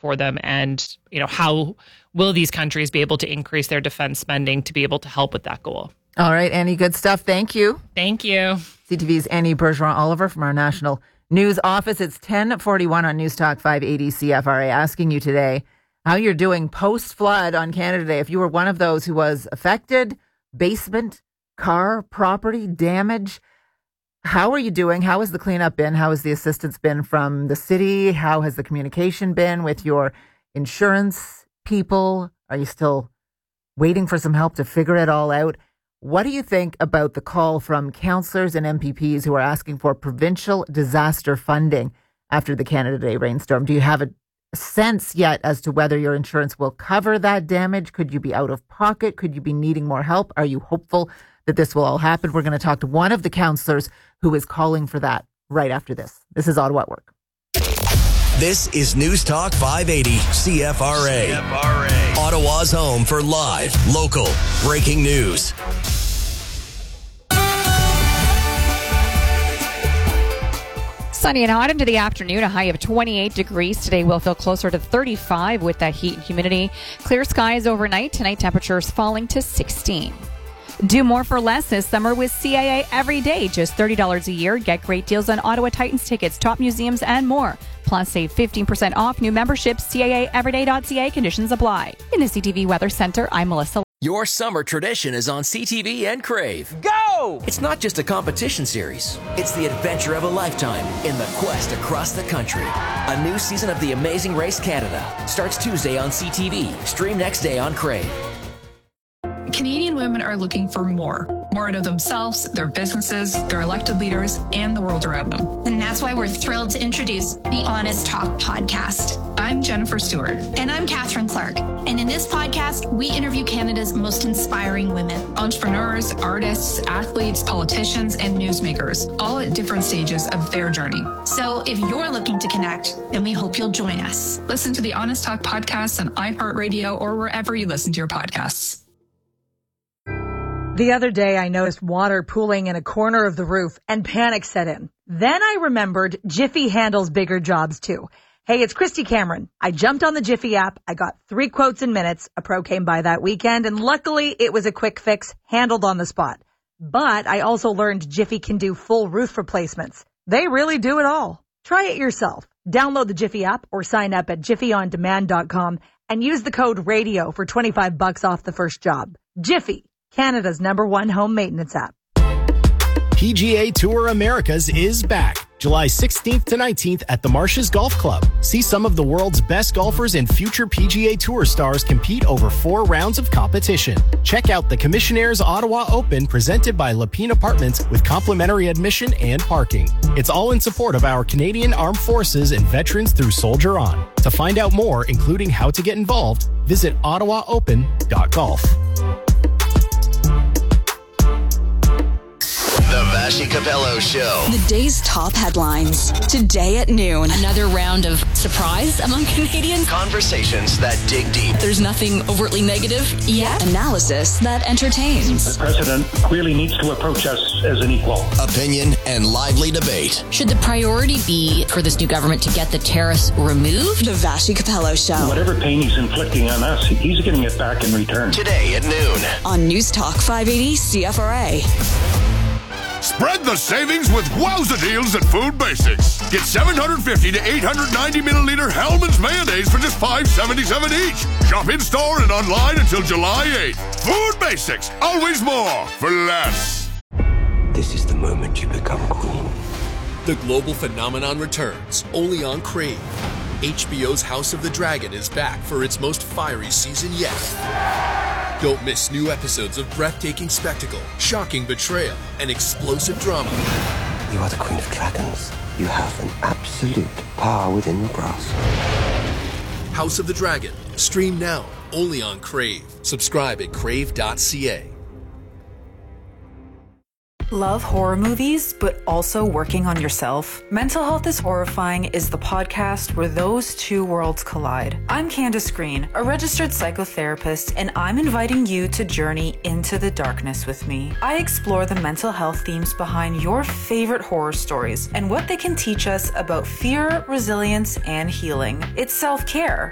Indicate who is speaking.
Speaker 1: for them? And, how will these countries be able to increase their defense spending to be able to help with that goal?
Speaker 2: All right, Annie, good stuff. Thank you.
Speaker 1: Thank you.
Speaker 2: CTV's Annie Bergeron-Oliver from our national news office. It's 10:41 on News Talk 580 CFRA, asking you today how you're doing post-flood on Canada Day. If you were one of those who was affected, basement, car, property damage, how are you doing? How has the cleanup been? How has the assistance been from the city? How has the communication been with your insurance people? Are you still waiting for some help to figure it all out? What do you think about the call from councillors and MPPs who are asking for provincial disaster funding after the Canada Day rainstorm? Do you have a sense yet as to whether your insurance will cover that damage? Could you be out of pocket? Could you be needing more help? Are you hopeful that this will all happen? We're going to talk to one of the councillors who is calling for that right after this. This is Ottawa at Work.
Speaker 3: This is News Talk 580 CFRA. Ottawa's home for live, local, breaking news.
Speaker 4: Sunny and hot into the afternoon, a high of 28 degrees. Today will feel closer to 35 with that heat and humidity. Clear skies overnight. Tonight temperatures falling to 16. Do more for less this summer with CAA every day. Just $30 a year. Get great deals on Ottawa Titans tickets, top museums, and more. Plus, save 15% off new memberships. CAAeveryday.ca. Conditions apply. In the CTV Weather Center, I'm Melissa.
Speaker 5: Your summer tradition is on CTV and Crave.
Speaker 6: Go!
Speaker 5: It's not just a competition series. It's the adventure of a lifetime in the quest across the country. A new season of The Amazing Race Canada starts Tuesday on CTV. Stream next day on Crave.
Speaker 7: Canadian women are looking for more out of themselves, their businesses, their elected leaders, and the world around them.
Speaker 8: And that's why we're thrilled to introduce the Honest Talk podcast.
Speaker 7: I'm Jennifer Stewart.
Speaker 8: And I'm Catherine Clark. And in this podcast, we interview Canada's most inspiring women.
Speaker 7: Entrepreneurs, artists, athletes, politicians, and newsmakers, all at different stages of their journey.
Speaker 8: So if you're looking to connect, then we hope you'll join us.
Speaker 7: Listen to the Honest Talk podcast on iHeartRadio or wherever you listen to your podcasts.
Speaker 9: The other day, I noticed water pooling in a corner of the roof and panic set in. Then I remembered Jiffy handles bigger jobs too. Hey, it's Christy Cameron. I jumped on the Jiffy app. I got 3 quotes in minutes. A pro came by that weekend, and luckily it was a quick fix handled on the spot. But I also learned Jiffy can do full roof replacements. They really do it all. Try it yourself. Download the Jiffy app or sign up at jiffyondemand.com and use the code RADIO for $25 off the first job. Jiffy, Canada's #1 home maintenance app.
Speaker 10: PGA Tour Americas is back July 16th to 19th at the Marshes Golf Club. See some of the world's best golfers and future PGA Tour stars compete over 4 rounds of competition. Check out the Commissionaires Ottawa Open presented by Lapine Apartments with complimentary admission and parking. It's all in support of our Canadian Armed Forces and veterans through Soldier On. To find out more, including how to get involved, visit ottawaopen.golf.
Speaker 3: The Vassy Capello Show.
Speaker 11: The day's top headlines. Today at noon. Another round of surprise among Canadians.
Speaker 3: Conversations that dig deep.
Speaker 11: There's nothing overtly negative yet. Analysis that entertains.
Speaker 12: The president clearly needs to approach us as an equal.
Speaker 3: Opinion and lively debate.
Speaker 11: Should the priority be for this new government to get the tariffs removed? The Vassy Capello Show.
Speaker 12: Whatever pain he's inflicting on us, he's getting it back in return.
Speaker 3: Today at noon.
Speaker 11: On News Talk 580 CFRA.
Speaker 13: Spread the savings with wowza deals at Food Basics. Get 750 to 890 milliliter Hellmann's mayonnaise for just $5.77 each. Shop in store and online until July 8th. Food Basics, always more for less.
Speaker 14: This is the moment you become queen.
Speaker 15: The global phenomenon returns only on Crave. HBO's House of the Dragon is back for its most fiery season yet. Don't miss new episodes of breathtaking spectacle, shocking betrayal, and explosive drama.
Speaker 14: You are the Queen of Dragons. You have an absolute power within your grasp.
Speaker 15: House of the Dragon. Stream now, only on Crave. Subscribe at crave.ca.
Speaker 16: Love horror movies, but also working on yourself? Mental Health is Horrifying is the podcast where those two worlds collide. I'm Candace Green, a registered psychotherapist, and I'm inviting you to journey into the darkness with me. I explore the mental health themes behind your favorite horror stories and what they can teach us about fear, resilience, and healing. It's self-care.